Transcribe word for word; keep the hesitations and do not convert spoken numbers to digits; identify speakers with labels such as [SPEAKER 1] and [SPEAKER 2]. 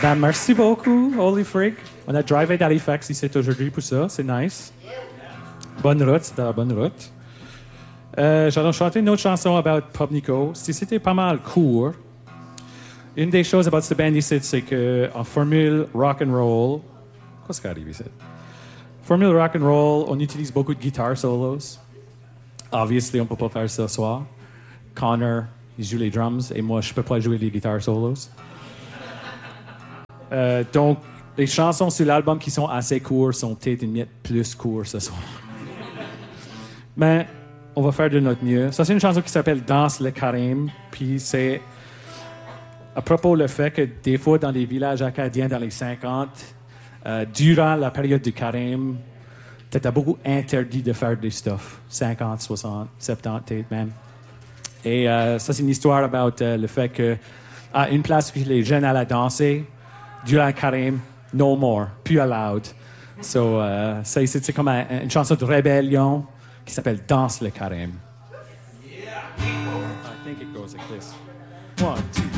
[SPEAKER 1] Ben, merci beaucoup, Holy Freak. On a drivé d'Halifax ici aujourd'hui pour ça. C'est nice. Bonne route, c'était la bonne route. Euh, J'allais chanter une autre chanson about Pub Nico. C'était pas mal court. Une des choses about cette band ici, c'est qu'en formule rock and roll, qu'est-ce qui arrive ici? Formule rock and roll, on utilise beaucoup de guitar solos. Obviously, on peut pas faire ça ce soir. Connor, il joue les drums et moi, je peux pas jouer les guitar solos. Euh, donc, les chansons sur l'album qui sont assez courtes sont peut-être une miette plus courtes ce soir. Mais on va faire de notre mieux. Ça, c'est une chanson qui s'appelle Danse le carême. Puis c'est à propos le fait que des fois, dans les villages acadiens dans les cinquante, euh, durant la période du carême, t'étais beaucoup interdit de faire des stuff. cinquante, soixante, soixante-dix peut-être même. Et euh, ça, c'est une histoire about euh, le fait que à une place où les jeunes allaient danser, durant le carême, no more, plus allowed. So, uh, c'est, c'est comme un, une chanson de rébellion qui s'appelle Danse le carême. Yeah. I think it goes like this. One, two.